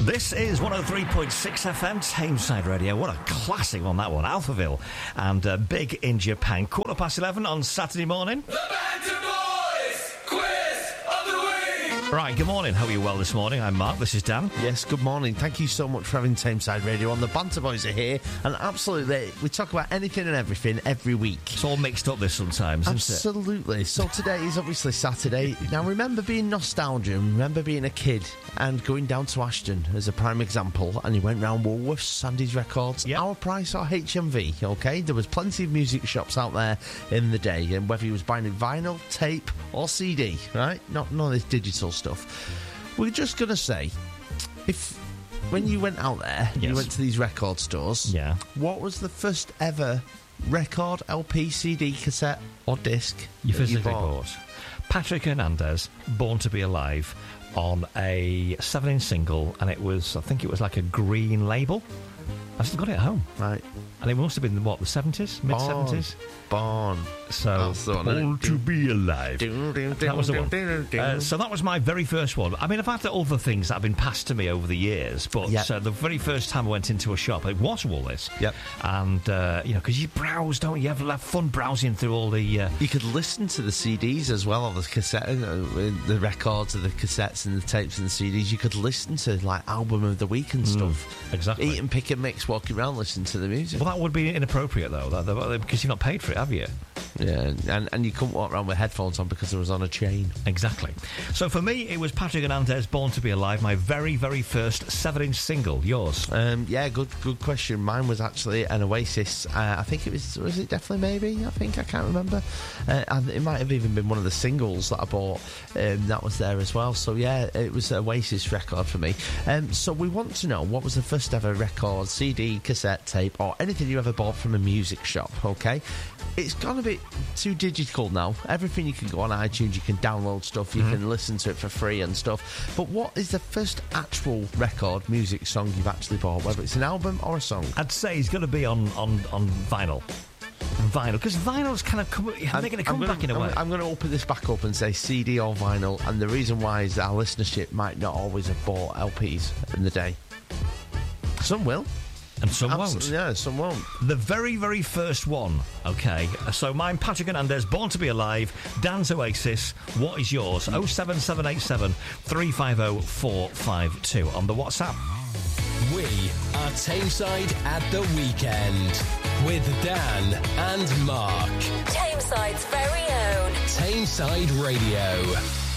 This is 103.6 FM, Tameside Radio. What a classic one, that one. Alphaville and Big in Japan. 11:15 on Saturday morning. The Banter Boys Quiz of the Week! Right, good morning. Hope you're well this morning. I'm Mark, this is Dan. Yes, good morning. Thank you so much for having Tameside Radio on. The Banter Boys are here, and absolutely, we talk about anything and everything every week. It's all mixed up this sometimes, isn't it? Absolutely. So today is obviously Saturday. Now, remember being nostalgia, remember being a kid and going down to Ashton as a prime example, and you went round Woolworths, Sandy's Records, Yep. Our Price or HMV, okay? There was plenty of music shops out there in the day, and whether you was buying vinyl, tape or CD, right? None of this digital stuff. We're just going to say, when you went out there, Yes. you went to these record stores, Yeah. what was the first ever record, LP, CD, cassette or disc You that physically bought Patrick Hernandez, Born to Be Alive, on a 7-inch single, and it was, I think it was like a green label. I've still got it at home. Right. And it must have been, what, the 70s? Mid-70s? Born. So, That's the one, isn't it? Born to Be Alive. That was the one. So that was my very first one. I mean, I've had other things that have been passed to me over the years, but Yep. the very first time I went into a shop, it was Woolworths. Yep. And, because you browse, don't you? You have fun browsing through all the... You could listen to the CDs as well, or the cassette, the records of the cassettes and the tapes and the CDs. You could listen to, like, Album of the Week and stuff. Exactly. Eat and pick and mix, walking around listening to the music. Well, that would be inappropriate, though, because you've not paid for it, have you? Yeah, and you couldn't walk around with headphones on because it was on a chain. Exactly. So for me, it was Patrick Hernandez, Born to Be Alive, my very, very first 7-inch single. Yours? Yeah, good question. Mine was actually an Oasis. I think it was it Definitely Maybe? I can't remember. And it might have even been one of the singles that I bought that was there as well. So yeah, it was an Oasis record for me. So we want to know, what was the first ever record, CD, cassette, tape, or anything you ever bought from a music shop, okay? It's gone a bit too digital now. Everything you can go on iTunes, you can download stuff, you can listen to it for free and stuff. But what is the first actual record, music song you've actually bought, whether it's an album or a song? I'd say he's going to be on vinyl. Vinyl, because vinyl's kind of making a comeback in a way. I'm going to open this back up and say CD or vinyl, and the reason why is that our listenership might not always have bought LPs in the day. Some will. And some won't. Yeah, some won't. The very, very first one, okay. So mine, Patrick Hernandez, Born to Be Alive, Dan's Oasis. What is yours? 07787 350 452 on the WhatsApp. We are Tameside at the weekend with Dan and Mark. Tameside's very own Tameside Radio.